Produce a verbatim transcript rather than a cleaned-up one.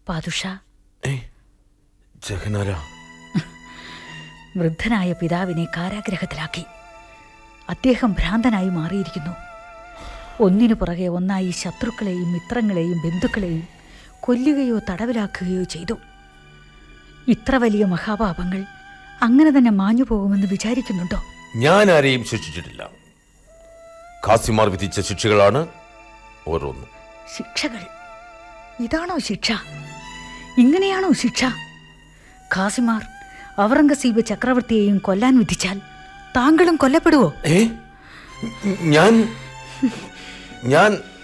പാതുഷ, വൃദ്ധനായ പിതാവിനെ കാരാഗ്രഹത്തിലാക്കി. അദ്ദേഹം ഭ്രാന്തനായി മാറിയിരിക്കുന്നു. ഒന്നിനു പുറകെ ഒന്നായി ശത്രുക്കളെയും മിത്രങ്ങളെയും ബന്ധുക്കളെയും കൊല്ലുകയോ തടവിലാക്കുകയോ ചെയ്തു. ഇത്ര വലിയ മഹാപാപങ്ങൾ അങ്ങനെ തന്നെ മാഞ്ഞു പോകുമെന്ന് വിചാരിക്കുന്നുണ്ടോ? ഞാൻ ആരെയും ശിക്ഷിച്ചിട്ടില്ല. ഖാസിമാർ വിധിച്ച ശിക്ഷകളാണ് ഓരോന്നും. ശിക്ഷകൾ? ഇതാണോ ശിക്ഷ? ഇങ്ങനെയാണോ ശിക്ഷ? ഖാസിമാർ ഔറംഗസീബ് ചക്രവർത്തിയെയും കൊല്ലാൻ വിധിച്ചാൽ താങ്കളും കൊല്ലപ്പെടുവോ? ഞാൻ ഞാൻ